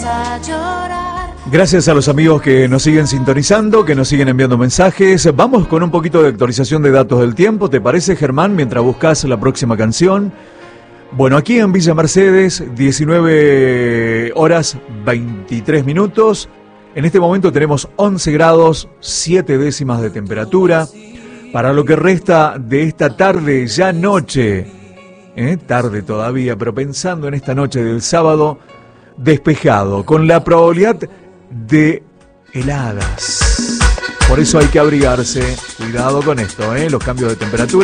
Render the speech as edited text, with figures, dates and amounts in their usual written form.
Gracias a los amigos que nos siguen sintonizando, que nos siguen enviando mensajes. Vamos con un poquito de actualización de datos del tiempo. ¿Te parece, Germán, mientras buscas la próxima canción? Bueno, aquí en Villa Mercedes, 19 horas 23 minutos. En este momento tenemos 11 grados, 7 décimas de temperatura. Para lo que resta de esta tarde, ya noche, tarde todavía, pero pensando en esta noche del sábado, despejado, con la probabilidad de heladas. Por eso hay que abrigarse. Cuidado con esto, los cambios de temperatura.